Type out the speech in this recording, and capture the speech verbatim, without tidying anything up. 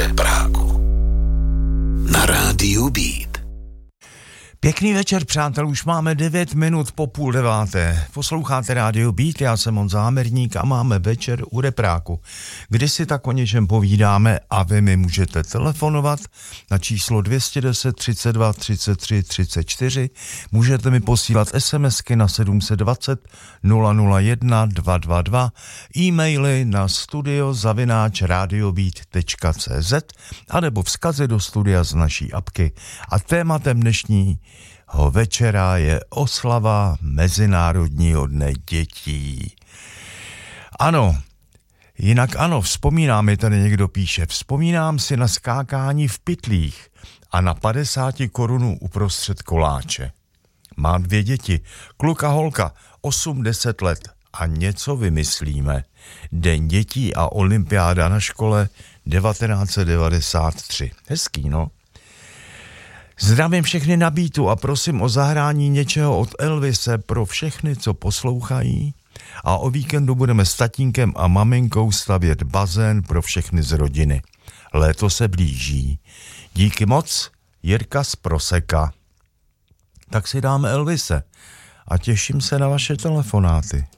Repráku na rádiu Beat. Pěkný večer, přátel, už máme devět minut po půl deváté. Posloucháte rádio Beat, já jsem Honza Hamerník a máme večer u Repráku, kdy si tak o něčem povídáme a vy mi můžete telefonovat na číslo dvě deset, třicet dva, třicet tři, třicet čtyři. Můžete mi posílat SMSky na sedm set dvacet, nula nula jedna, dva dva dva, e-maily na studio zavináč radiobeat tečka cé zet anebo vzkazy do studia z naší apky. A tématem dnešní večera je oslava Mezinárodního dne dětí. Ano, jinak ano, vzpomínám, mi tady někdo píše, vzpomínám si na skákání v pytlích a na padesát korunů uprostřed koláče. Mám dvě děti, kluk a holka, osm deset let a něco vymyslíme. Den dětí a olympiáda na škole devatenáct set devadesát tři. Hezký, no. Zdravím všechny na Beatu a prosím o zahrání něčeho od Elvise pro všechny, co poslouchají. A o víkendu budeme s tatínkem a maminkou stavět bazén pro všechny z rodiny. Léto se blíží. Díky moc, Jirka z Proseka. Tak si dáme Elvise a těším se na vaše telefonáty.